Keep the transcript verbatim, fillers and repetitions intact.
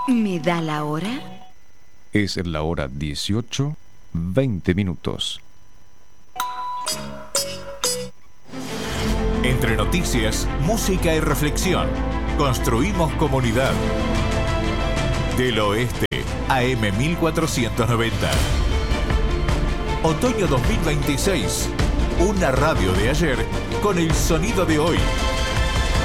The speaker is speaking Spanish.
¿Me da la hora? Es la hora dieciocho, veinte minutos. Entre noticias, música y reflexión, construimos comunidad. Del Oeste, A M mil cuatrocientos noventa. Otoño dos mil veintiséis. Una radio de ayer con el sonido de hoy.